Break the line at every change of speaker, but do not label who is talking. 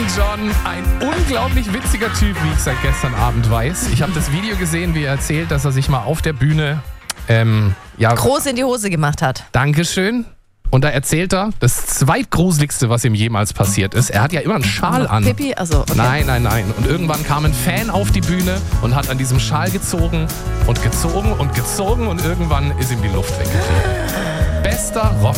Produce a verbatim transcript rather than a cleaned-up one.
Elton John, ein unglaublich witziger Typ, wie ich seit gestern Abend weiß. Ich habe das Video gesehen, wie er erzählt, dass er sich mal auf der Bühne ähm, ja,
groß in die Hose gemacht hat.
Dankeschön. Und da erzählt er, das zweitgruseligste, was ihm jemals passiert ist. Er hat ja immer einen Schal an.
Pipi? Also, okay.
Nein, nein, nein. Und irgendwann kam ein Fan auf die Bühne und hat an diesem Schal gezogen und gezogen und gezogen und irgendwann ist ihm die Luft weggeflogen. Bester Rock.